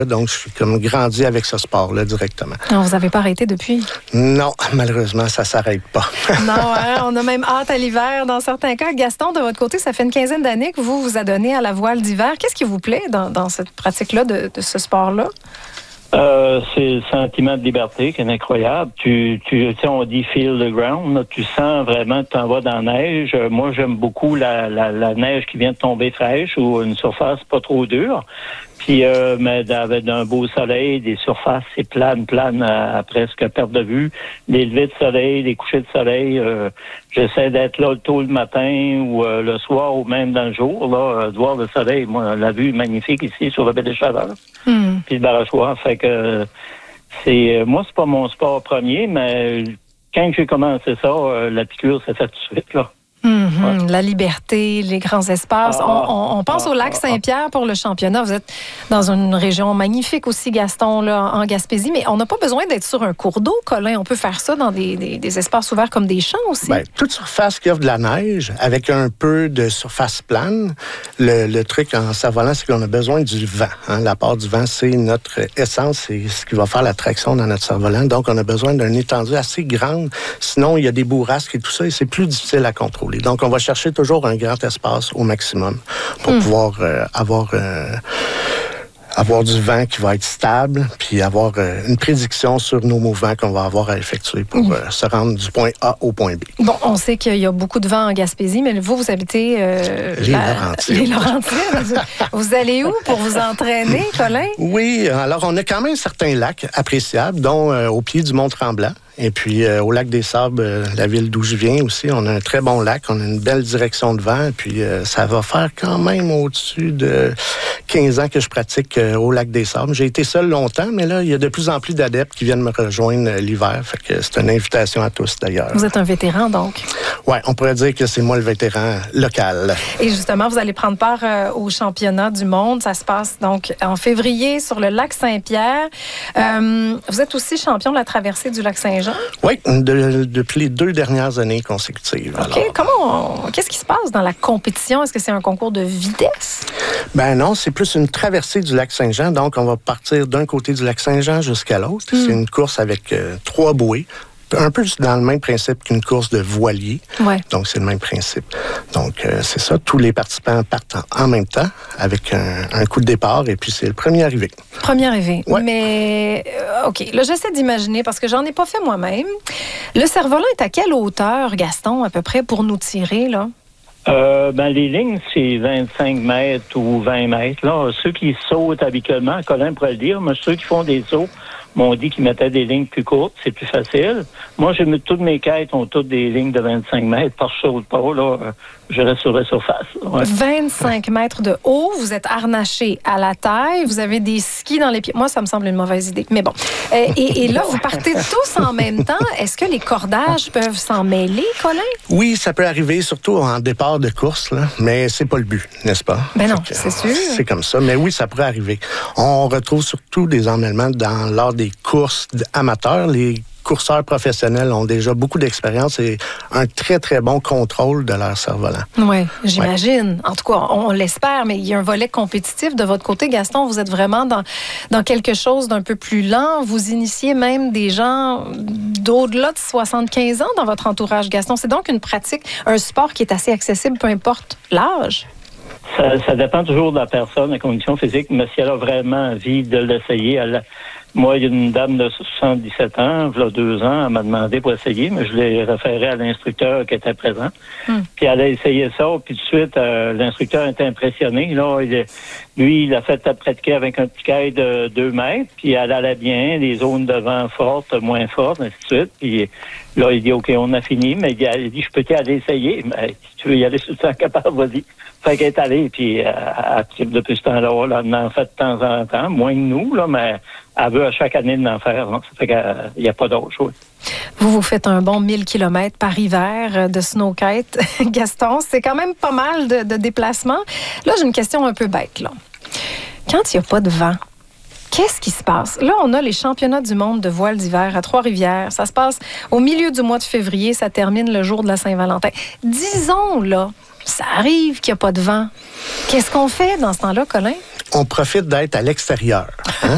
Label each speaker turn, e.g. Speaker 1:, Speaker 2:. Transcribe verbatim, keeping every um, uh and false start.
Speaker 1: Donc, je suis comme grandi avec ce sport-là directement.
Speaker 2: Non, vous n'avez pas arrêté depuis?
Speaker 1: Non, malheureusement, ça ne s'arrête pas.
Speaker 2: Non, hein, on a même hâte à l'hiver dans certains cas. Gaston, de votre côté, ça fait une quinzaine d'années que vous vous adonnez à la voile d'hiver. Qu'est-ce qui vous plaît dans, dans cette pratique-là, de, de ce sport-là?
Speaker 3: Euh, c'est le sentiment de liberté qui est incroyable. Tu, tu, tu sais, on dit feel the ground. Là, tu sens vraiment que tu t'en vas dans la neige. Euh, moi, j'aime beaucoup la, la, la neige qui vient de tomber fraîche ou une surface pas trop dure. Puis, euh, mais avec un beau soleil, des surfaces, c'est plane, plane à, à presque perte de vue. Les levées de soleil, les couchers de soleil. Euh, j'essaie d'être là tôt le matin ou euh, le soir ou même dans le jour, là, euh, de voir le soleil. Moi, la vue est magnifique ici sur le baie des Chaleurs. Mm. Puis le Barachois. Fait que c'est moi, c'est pas mon sport premier, mais quand j'ai commencé ça, euh, la piqûre s'est faite tout de suite, là.
Speaker 2: Mm-hmm. Ouais. La liberté, les grands espaces.
Speaker 3: Ah,
Speaker 2: on, on, on pense
Speaker 3: ah,
Speaker 2: au lac
Speaker 3: ah,
Speaker 2: Saint-Pierre pour le championnat. Vous êtes dans une région magnifique aussi, Gaston, là, en Gaspésie, mais on n'a pas besoin d'être sur un cours d'eau, Colin. On peut faire ça dans des, des, des espaces ouverts comme des champs aussi.
Speaker 1: Bien, toute surface qui offre de la neige, avec un peu de surface plane, le, le truc en cerf-volant, c'est qu'on a besoin du vent. Hein. La part du vent, c'est notre essence, c'est ce qui va faire la traction dans notre cerf-volant. Donc, on a besoin d'une étendue assez grande. Sinon, il y a des bourrasques et tout ça, et c'est plus difficile à contrôler. Donc, on va chercher toujours un grand espace au maximum pour mmh. pouvoir euh, avoir, euh, avoir du vent qui va être stable, puis avoir euh, une prédiction sur nos mouvements qu'on va avoir à effectuer pour mmh. euh, se rendre du point A au point B.
Speaker 2: Bon, on sait qu'il y a beaucoup de vent en Gaspésie, mais vous, vous habitez... Euh,
Speaker 1: les la... Laurentides.
Speaker 2: Les Laurentides. Vous allez où pour vous entraîner, Colin?
Speaker 1: Oui, alors on a quand même certains lacs appréciables, dont euh, au pied du Mont-Tremblant. Et puis, euh, au lac des Sables, euh, la ville d'où je viens aussi, on a un très bon lac, on a une belle direction de vent. Et puis, euh, ça va faire quand même au-dessus de quinze ans que je pratique euh, au lac des Sables. J'ai été seul longtemps, mais là, il y a de plus en plus d'adeptes qui viennent me rejoindre euh, l'hiver. Fait que c'est une invitation à tous, d'ailleurs.
Speaker 2: Vous êtes un vétéran, donc?
Speaker 1: Oui, on pourrait dire que c'est moi le vétéran local.
Speaker 2: Et justement, vous allez prendre part euh, au championnat du monde. Ça se passe donc en février sur le lac Saint-Pierre. Euh, vous êtes aussi champion de la traversée du lac Saint-Jean?
Speaker 1: Oui, de, depuis les deux dernières années consécutives.
Speaker 2: OK.
Speaker 1: Alors.
Speaker 2: Comment on, qu'est-ce qui se passe dans la compétition? Est-ce que c'est un concours de vitesse?
Speaker 1: Ben non, c'est plus une traversée du lac Saint-Jean. Donc, on va partir d'un côté du lac Saint-Jean jusqu'à l'autre. Mm. C'est une course avec euh, trois bouées. Un peu dans le même principe qu'une course de voilier.
Speaker 2: Ouais.
Speaker 1: Donc, c'est le même principe. Donc, euh, c'est ça. Tous les participants partent en, en même temps avec un, un coup de départ et puis c'est le premier arrivé.
Speaker 2: Premier arrivé.
Speaker 1: Ouais.
Speaker 2: Mais, euh, OK. Là, j'essaie d'imaginer parce que j'en ai pas fait moi-même. Le cerf-volant est à quelle hauteur, Gaston, à peu près, pour nous tirer, là?
Speaker 3: Euh, ben, les lignes, c'est vingt-cinq mètres ou vingt mètres. Là, ceux qui sautent habituellement, Colin pourrait le dire, mais ceux qui font des sauts, m'ont dit qu'ils mettaient des lignes plus courtes, c'est plus facile. Moi, j'ai mis toutes mes quêtes ont toutes des lignes de vingt-cinq mètres par saute pas, là, je reste sur la surface. Ouais.
Speaker 2: vingt-cinq mètres de haut, vous êtes harnaché à la taille, vous avez des skis dans les pieds. Moi, ça me semble une mauvaise idée, mais bon. Euh, et, et là, vous partez tous en même temps. Est-ce que les cordages peuvent s'en mêler, Colin?
Speaker 1: Oui, ça peut arriver, surtout en départ de course, là, mais c'est pas le but, n'est-ce pas?
Speaker 2: Ben non, que, c'est sûr.
Speaker 1: C'est comme ça, mais oui, ça pourrait arriver. On retrouve surtout des emmêlements dans, lors des courses amateurs. Les courseurs professionnels ont déjà beaucoup d'expérience et un très, très bon contrôle de leur cerf-volant.
Speaker 2: Oui, j'imagine. Ouais. En tout cas, on, on l'espère, mais il y a un volet compétitif de votre côté. Gaston, vous êtes vraiment dans, dans quelque chose d'un peu plus lent. Vous initiez même des gens d'au-delà de soixante-quinze ans dans votre entourage, Gaston. C'est donc une pratique, un sport qui est assez accessible, peu importe l'âge.
Speaker 3: Ça, ça dépend toujours de la personne, la condition physique, mais si elle a vraiment envie de l'essayer, elle... Moi, il y a une dame de soixante-dix-sept ans, il y a deux ans, elle m'a demandé pour essayer, mais je l'ai référé à l'instructeur qui était présent. Mm. Puis elle a essayé ça, puis tout de suite, euh, l'instructeur était impressionné. Là, il, lui, il a fait pratiquer avec un petit quai de deux mètres, puis elle allait bien, les zones de vent fortes, moins fortes, ainsi de suite. Puis là, il dit, OK, on a fini, mais il a dit, je peux t'y aller essayer. Mais si tu veux y aller sur le temps capable, vas-y. Fait qu'elle est allée, puis euh, elle tripe depuis ce temps-là, là, elle en fait de temps en temps, moins que nous, là, mais elle veut à chaque année de l'en faire. Donc, ça fait qu'il n'y a pas d'autre chose.
Speaker 2: Vous vous faites un bon mille kilomètres par hiver de snowkite, Gaston. C'est quand même pas mal de, de déplacements. Là, j'ai une question un peu bête, là. Quand il n'y a pas de vent, qu'est-ce qui se passe? Là, on a les championnats du monde de voile d'hiver à Trois-Rivières. Ça se passe au milieu du mois de février. Ça termine le jour de la Saint-Valentin. Disons, là, ça arrive qu'il n'y a pas de vent. Qu'est-ce qu'on fait dans ce temps-là, Colin?
Speaker 1: On profite d'être à l'extérieur. Hein?